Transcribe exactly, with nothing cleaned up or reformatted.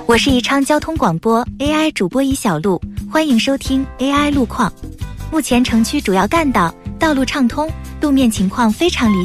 我是宜昌交通广播 A I 主播宜小璐，欢迎收听 A I 路况。目前城区主要干道道路畅通，路面情况非常理想。